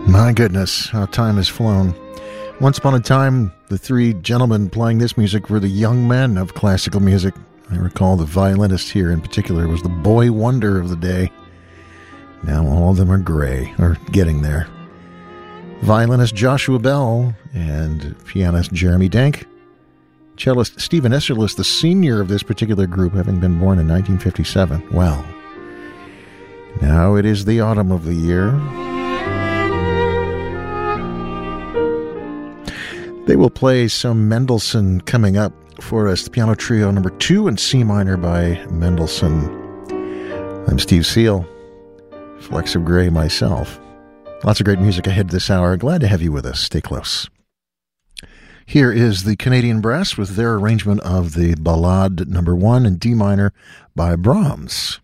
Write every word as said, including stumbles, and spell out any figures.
My goodness, how time has flown. Once upon a time, the three gentlemen playing this music were the young men of classical music. I recall the violinist here in particular was the boy wonder of the day. Now all of them are gray, or getting there. Violinist Joshua Bell and pianist Jeremy Denk. Cellist Stephen Esserlis, the senior of this particular group, having been born in nineteen fifty-seven. Well, now it is the autumn of the year. They will play some Mendelssohn coming up for us. The piano trio number two in C minor by Mendelssohn. I'm Steve Seal, Flecks of Gray myself. Lots of great music ahead this hour. Glad to have you with us. Stay close. Here is the Canadian Brass with their arrangement of the Ballade number one in D minor by Brahms.